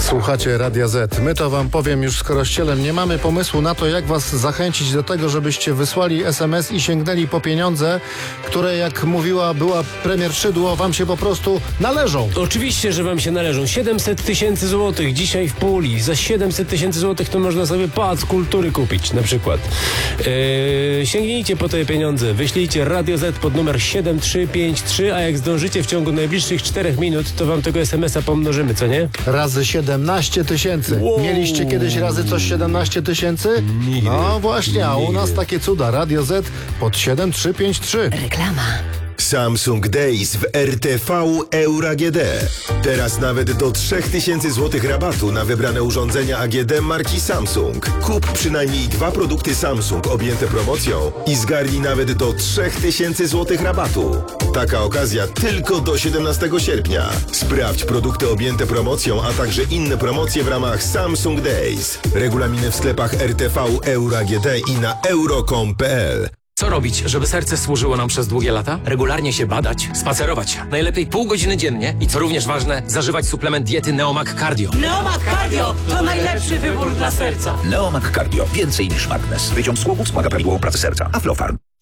Słuchacie Radia Z. My to wam powiem już z Korościelem. Nie mamy pomysłu na to, jak was zachęcić do tego, żebyście wysłali SMS i sięgnęli po pieniądze, które, jak mówiła była premier Szydło, wam się po prostu należą. Oczywiście, że wam się należą. 700 tysięcy złotych dzisiaj w puli. Za 700 tysięcy złotych to można sobie pałac kultury kupić na przykład. Sięgnijcie po te pieniądze. Wyślijcie Radio Z pod numer 7353, a jak zdążycie w ciągu najbliższych 4 minut, to wam tego SMS-a pomnożymy, co nie? Razy 17 tysięcy. Wow. Mieliście kiedyś razy coś 17 tysięcy? Nigdy. No właśnie, a u nas Nigdy. takie cuda. Radio Z pod 7353. Reklama. Samsung Days w RTV Euro AGD. Teraz nawet do 3000 zł rabatu na wybrane urządzenia AGD marki Samsung. Kup przynajmniej 2 produkty Samsung objęte promocją i zgarnij nawet do 3000 zł rabatu. Taka okazja tylko do 17 sierpnia. Sprawdź produkty objęte promocją, a także inne promocje w ramach Samsung Days. Regulaminy w sklepach RTV Euro AGD i na euro.com.pl. Co robić, żeby serce służyło nam przez długie lata? Regularnie się badać, spacerować. Najlepiej pół godziny dziennie i co również ważne, zażywać suplement diety Neomag Cardio. Neomag Cardio to najlepszy wybór dla serca. Neomag Cardio. Więcej niż magnes. Wyciąg z głowów wspomaga prawidłową pracę serca. Aflofarm.